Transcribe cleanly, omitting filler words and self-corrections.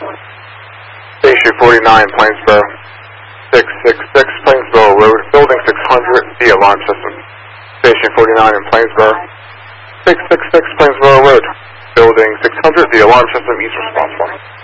Station 49, Plainsboro. 666 Plainsboro Road, Building 600, the alarm system. Station 49 in Plainsboro. 666 Plainsboro Road, Building 600, the alarm system, east response 1.